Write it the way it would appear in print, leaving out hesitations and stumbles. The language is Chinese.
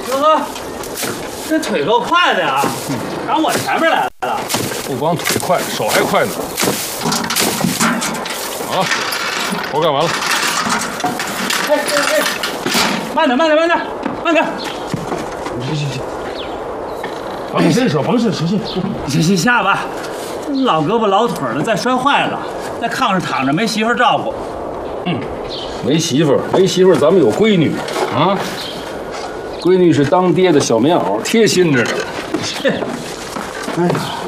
哥哥，这腿够快的呀，赶我前面来了。 不光腿快，手还快呢。好了，活干完了。 哎，慢点，慢点。 行。绑身手， 行，下吧。老胳膊老腿的，再摔坏了，在炕上躺着没媳妇照顾。 没媳妇，咱们有闺女啊。闺女是当爹的小棉袄，贴心着呢。 哎呀。